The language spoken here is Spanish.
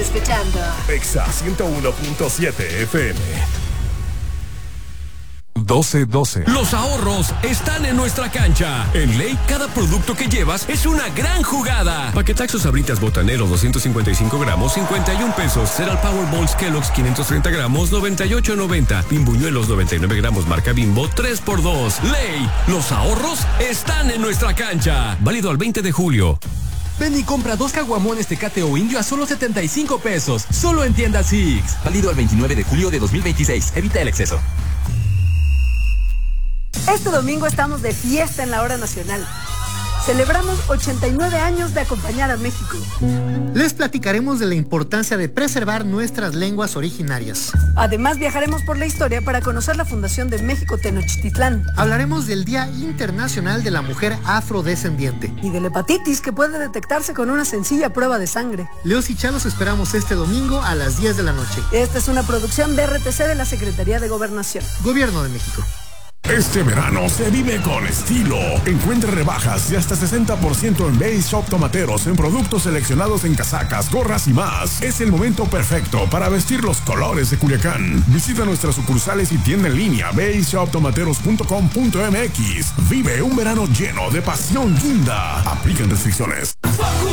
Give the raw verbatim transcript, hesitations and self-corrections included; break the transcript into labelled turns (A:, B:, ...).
A: escuchando
B: Exa ciento uno punto siete F M. doce doce.
C: Los ahorros están en nuestra cancha. En Ley, cada producto que llevas es una gran jugada. Paquetaxo Sabritas Botanero doscientos cincuenta y cinco gramos, cincuenta y un pesos. Cereal Powerballs Kellogg's quinientos treinta gramos, noventa y ocho noventa. Pimbuñuelos noventa y nueve gramos marca Bimbo, tres por dos. Ley, los ahorros están en nuestra cancha. Válido al veinte de julio.
D: Ven y compra dos caguamones Tecate o Indio a solo setenta y cinco pesos. Solo en tiendas Six. Válido al veintinueve de julio de dos mil veintiséis. Evita el exceso.
E: Este domingo estamos de fiesta en la Hora Nacional. Celebramos ochenta y nueve años de acompañar a México.
F: Les platicaremos de la importancia de preservar nuestras lenguas originarias.
E: Además, viajaremos por la historia para conocer la fundación de México Tenochtitlán.
F: Hablaremos del Día Internacional de la Mujer Afrodescendiente.
E: Y de la hepatitis, que puede detectarse con una sencilla prueba de sangre.
F: Leos y Chalos esperamos este domingo a las diez de la noche.
E: Esta es una producción de R T C de la Secretaría de Gobernación.
F: Gobierno de México.
B: Este verano se vive con estilo. Encuentre rebajas de hasta sesenta por ciento en Base Shop Tomateros en productos seleccionados en casacas, gorras y más. Es el momento perfecto para vestir los colores de Culiacán. Visita nuestras sucursales y tienda en línea base shop tomateros punto com punto m x. Vive un verano lleno de pasión guinda. Aplican restricciones.